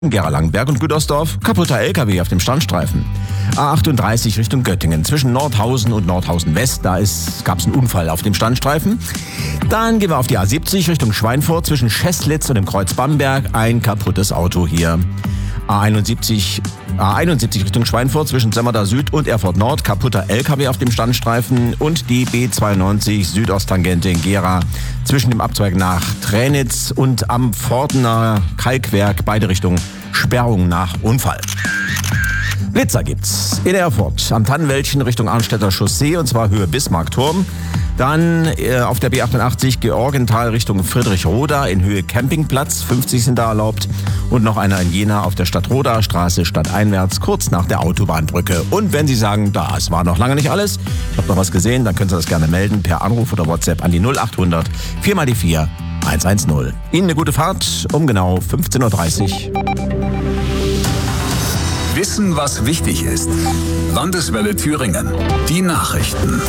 Gera Langenberg und Gütersdorf, kaputter LKW auf dem Standstreifen. A38 Richtung Göttingen, zwischen Nordhausen und Nordhausen West, gab es einen Unfall auf dem Standstreifen. Dann gehen wir auf die A70 Richtung Schweinfurt, zwischen Scheßlitz und dem Kreuz Bamberg, ein kaputtes Auto hier. A71 Richtung Schweinfurt, zwischen Semmerda Süd und Erfurt Nord, kaputter LKW auf dem Standstreifen. Und die B92 Südosttangente in Gera, zwischen dem Abzweig nach Tränitz und am Pfortener Kalkwerk, beide Richtungen Sperrung nach Unfall. Blitzer gibt's in Erfurt am Tannenwäldchen Richtung Arnstädter Chaussee, und zwar Höhe Bismarckturm. Dann auf der B88 Georgenthal Richtung Friedrichroda in Höhe Campingplatz, 50 sind da erlaubt. Und noch einer in Jena auf der Stadtroda Straße stadteinwärts, kurz nach der Autobahnbrücke. Und wenn Sie sagen, das war noch lange nicht alles, ich habe noch was gesehen, dann können Sie das gerne melden per Anruf oder WhatsApp an die 0800 4x4 110. Ihnen eine gute Fahrt um genau 15.30 Uhr. Wissen, was wichtig ist. Landeswelle Thüringen. Die Nachrichten.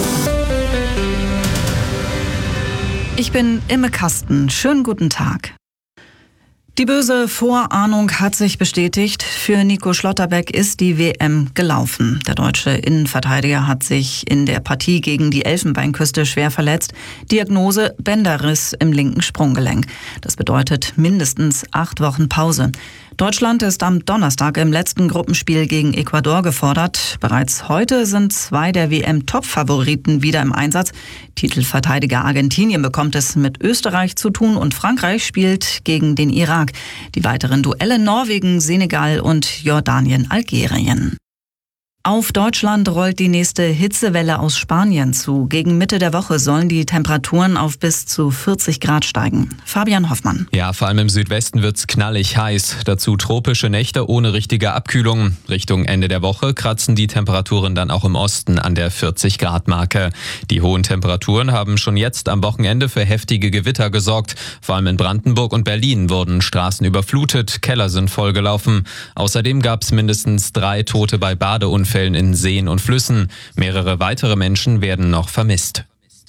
Ich bin Imme Kasten. Schönen guten Tag. Die böse Vorahnung hat sich bestätigt. Für Nico Schlotterbeck ist die WM gelaufen. Der deutsche Innenverteidiger hat sich in der Partie gegen die Elfenbeinküste schwer verletzt. Diagnose: Bänderriss im linken Sprunggelenk. Das bedeutet mindestens 8 Wochen Pause. Deutschland ist am Donnerstag im letzten Gruppenspiel gegen Ecuador gefordert. Bereits heute sind 2 der WM-Top-Favoriten wieder im Einsatz. Titelverteidiger Argentinien bekommt es mit Österreich zu tun und Frankreich spielt gegen den Irak. Die weiteren Duelle Norwegen, Senegal und Jordanien, Algerien. Auf Deutschland rollt die nächste Hitzewelle aus Spanien zu. Gegen Mitte der Woche sollen die Temperaturen auf bis zu 40 Grad steigen. Fabian Hoffmann. Ja, vor allem im Südwesten wird's knallig heiß. Dazu tropische Nächte ohne richtige Abkühlung. Richtung Ende der Woche kratzen die Temperaturen dann auch im Osten an der 40-Grad-Marke. Die hohen Temperaturen haben schon jetzt am Wochenende für heftige Gewitter gesorgt. Vor allem in Brandenburg und Berlin wurden Straßen überflutet, Keller sind vollgelaufen. Außerdem gab's mindestens 3 Tote bei Badeunfällen in Seen und Flüssen. Mehrere weitere Menschen werden noch vermisst.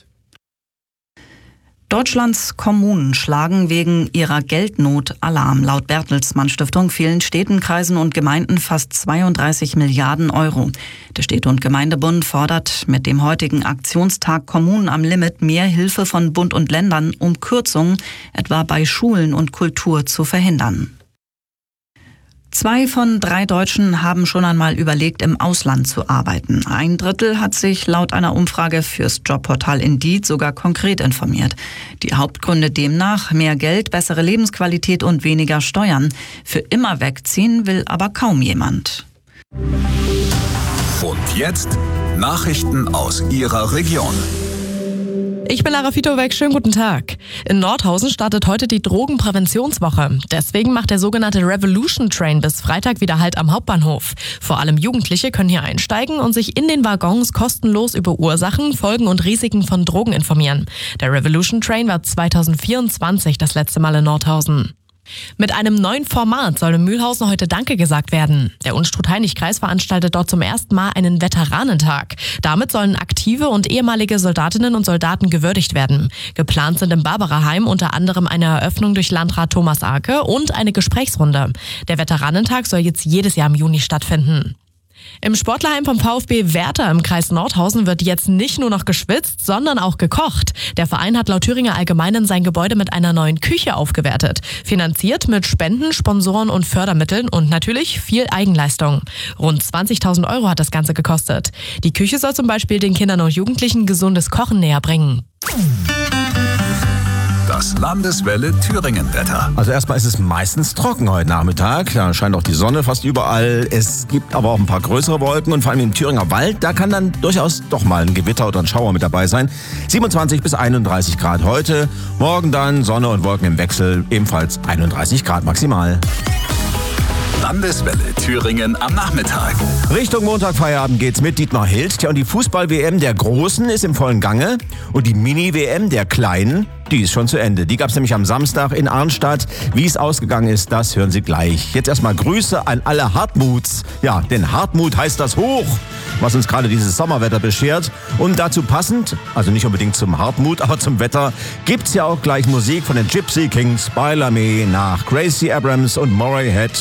Deutschlands Kommunen schlagen wegen ihrer Geldnot Alarm. Laut Bertelsmann Stiftung fehlen Städten, Kreisen und Gemeinden fast 32 Milliarden Euro. Der Städte- und Gemeindebund fordert mit dem heutigen Aktionstag Kommunen am Limit mehr Hilfe von Bund und Ländern, um Kürzungen etwa bei Schulen und Kultur zu verhindern. 2 von 3 Deutschen haben schon einmal überlegt, im Ausland zu arbeiten. 1/3 hat sich laut einer Umfrage fürs Jobportal Indeed sogar konkret informiert. Die Hauptgründe demnach: mehr Geld, bessere Lebensqualität und weniger Steuern. Für immer wegziehen will aber kaum jemand. Und jetzt Nachrichten aus Ihrer Region. Ich bin Lara Fitowek, schönen guten Tag. In Nordhausen startet heute die Drogenpräventionswoche. Deswegen macht der sogenannte Revolution Train bis Freitag wieder Halt am Hauptbahnhof. Vor allem Jugendliche können hier einsteigen und sich in den Waggons kostenlos über Ursachen, Folgen und Risiken von Drogen informieren. Der Revolution Train war 2024 das letzte Mal in Nordhausen. Mit einem neuen Format soll in Mühlhausen heute Danke gesagt werden. Der Unstrut-Heinig-Kreis veranstaltet dort zum ersten Mal einen Veteranentag. Damit sollen aktive und ehemalige Soldatinnen und Soldaten gewürdigt werden. Geplant sind im Barbaraheim unter anderem eine Eröffnung durch Landrat Thomas Arke und eine Gesprächsrunde. Der Veteranentag soll jetzt jedes Jahr im Juni stattfinden. Im Sportlerheim vom VfB Werther im Kreis Nordhausen wird jetzt nicht nur noch geschwitzt, sondern auch gekocht. Der Verein hat laut Thüringer Allgemeinen sein Gebäude mit einer neuen Küche aufgewertet. Finanziert mit Spenden, Sponsoren und Fördermitteln und natürlich viel Eigenleistung. Rund 20.000 Euro hat das Ganze gekostet. Die Küche soll zum Beispiel den Kindern und Jugendlichen gesundes Kochen näher bringen. Das Landeswelle Thüringen-Wetter. Also erstmal ist es meistens trocken heute Nachmittag. Da scheint auch die Sonne fast überall. Es gibt aber auch ein paar größere Wolken und vor allem im Thüringer Wald, da kann dann durchaus doch mal ein Gewitter oder ein Schauer mit dabei sein. 27 bis 31 Grad heute. Morgen dann Sonne und Wolken im Wechsel, ebenfalls 31 Grad maximal. Landeswelle Thüringen am Nachmittag. Richtung Montag Feierabend geht's mit Dietmar Hild. Und die Fußball-WM der Großen ist im vollen Gange. Und die Mini-WM der Kleinen, die ist schon zu Ende. Die gab es nämlich am Samstag in Arnstadt. Wie es ausgegangen ist, das hören Sie gleich. Jetzt erstmal Grüße an alle Hartmuts. Ja, denn Hartmut heißt das Hoch, was uns gerade dieses Sommerwetter beschert. Und dazu passend, also nicht unbedingt zum Hartmut, aber zum Wetter, gibt's ja auch gleich Musik von den Gypsy Kings, By La Me nach Gracie Abrams und Moray Head.